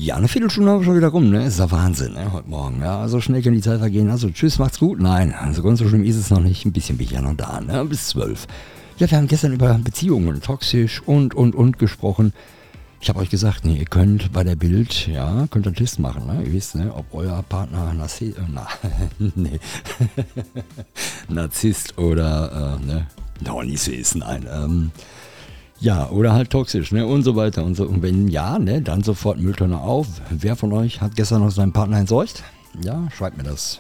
Ja, eine Viertelstunde haben wir schon wieder rum, ne? Ist doch Wahnsinn, ne? Heute Morgen. Ja, so schnell kann die Zeit vergehen. Also, tschüss, macht's gut. Nein, also ganz so schlimm ist es noch nicht. Ein bisschen bin ich ja noch da, ne? Bis 12. Ja, wir haben gestern über Beziehungen, toxisch und gesprochen. Ich habe euch gesagt, ne, ihr könnt bei der Bild, ja, könnt einen Test machen, ne? Ihr wisst, ne, ob euer Partner Narzisst oder, ne, no, nicht so ist, nein, ja, oder halt toxisch, ne, und so weiter und so. Und wenn ja, ne, dann sofort Mülltonne auf. Wer von euch hat gestern noch seinen Partner entsorgt? Ja, schreibt mir das.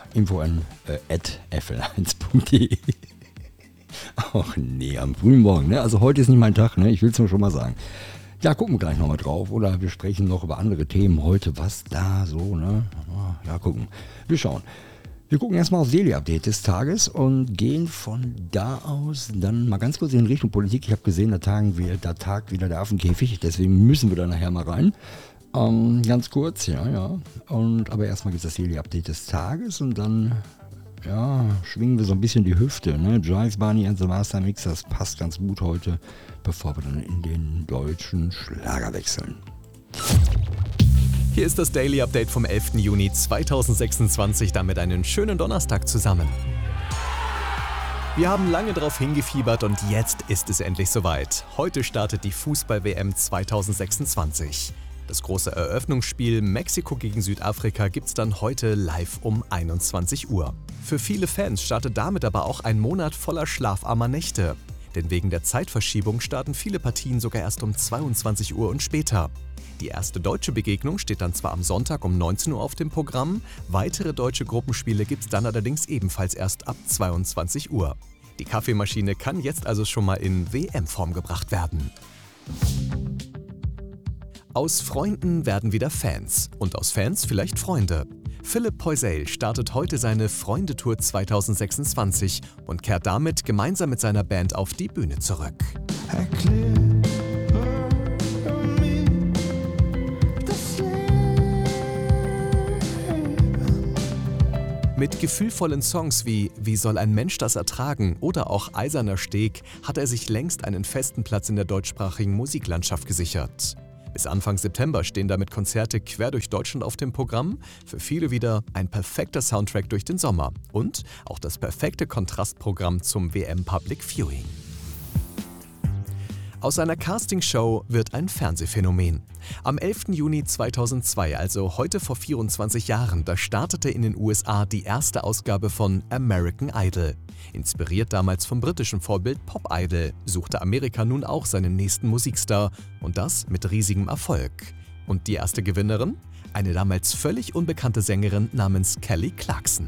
info@fl1.de. Ach nee, am frühen Morgen, ne? Also heute ist nicht mein Tag, ne? Ich will es nur schon mal sagen. Ja, gucken wir gleich nochmal drauf. Oder wir sprechen noch über andere Themen heute. Was da so, ne? Ja, gucken. Wir schauen. Wir gucken erstmal auf Daily Update des Tages und gehen von da aus dann mal ganz kurz in Richtung Politik. Ich habe gesehen, da tagt wieder der Affenkäfig, deswegen müssen wir da nachher mal rein. Ganz kurz, ja. Aber erstmal gibt es das Daily Update des Tages und dann, ja, schwingen wir so ein bisschen die Hüfte. Ne? Jive, Barney and the Master Mix, das passt ganz gut heute, bevor wir dann in den deutschen Schlager wechseln. Hier ist das Daily Update vom 11. Juni 2026, damit einen schönen Donnerstag zusammen. Wir haben lange darauf hingefiebert und jetzt ist es endlich soweit. Heute startet die Fußball-WM 2026. Das große Eröffnungsspiel Mexiko gegen Südafrika gibt's dann heute live um 21 Uhr. Für viele Fans startet damit aber auch ein Monat voller schlafarmer Nächte. Denn wegen der Zeitverschiebung starten viele Partien sogar erst um 22 Uhr und später. Die erste deutsche Begegnung steht dann zwar am Sonntag um 19 Uhr auf dem Programm, weitere deutsche Gruppenspiele gibt's dann allerdings ebenfalls erst ab 22 Uhr. Die Kaffeemaschine kann jetzt also schon mal in WM-Form gebracht werden. Aus Freunden werden wieder Fans und aus Fans vielleicht Freunde. Philipp Poisel startet heute seine Freundetour 2026 und kehrt damit gemeinsam mit seiner Band auf die Bühne zurück. Mit gefühlvollen Songs wie Wie soll ein Mensch das ertragen oder auch Eiserner Steg hat er sich längst einen festen Platz in der deutschsprachigen Musiklandschaft gesichert. Bis Anfang September stehen damit Konzerte quer durch Deutschland auf dem Programm. Für viele wieder ein perfekter Soundtrack durch den Sommer und auch das perfekte Kontrastprogramm zum WM Public Viewing. Aus einer Castingshow wird ein Fernsehphänomen. Am 11. Juni 2002, also heute vor 24 Jahren, da startete in den USA die erste Ausgabe von American Idol. Inspiriert damals vom britischen Vorbild Pop Idol, suchte Amerika nun auch seinen nächsten Musikstar und das mit riesigem Erfolg. Und die erste Gewinnerin? Eine damals völlig unbekannte Sängerin namens Kelly Clarkson.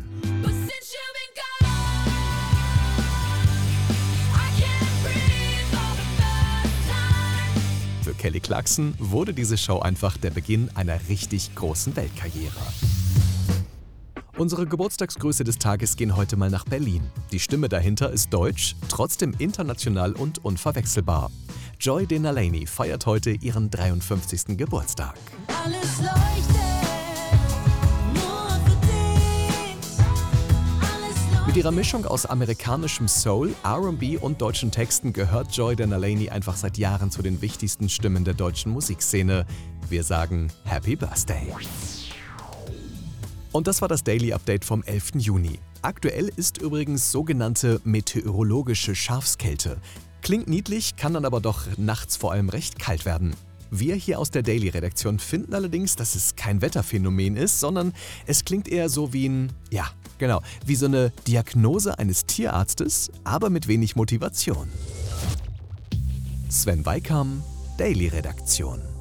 Für Kelly Clarkson wurde diese Show einfach der Beginn einer richtig großen Weltkarriere. Unsere Geburtstagsgrüße des Tages gehen heute mal nach Berlin. Die Stimme dahinter ist deutsch, trotzdem international und unverwechselbar. Joy Delaney feiert heute ihren 53. Geburtstag. Alles leuchtet, nur für dich. Mit ihrer Mischung aus amerikanischem Soul, R&B und deutschen Texten gehört Joy Delaney einfach seit Jahren zu den wichtigsten Stimmen der deutschen Musikszene. Wir sagen Happy Birthday. Und das war das Daily Update vom 11. Juni. Aktuell ist übrigens sogenannte meteorologische Schafskälte. Klingt niedlich, kann dann aber doch nachts vor allem recht kalt werden. Wir hier aus der Daily-Redaktion finden allerdings, dass es kein Wetterphänomen ist, sondern es klingt eher so wie wie so eine Diagnose eines Tierarztes, aber mit wenig Motivation. Sven Weikam, Daily-Redaktion.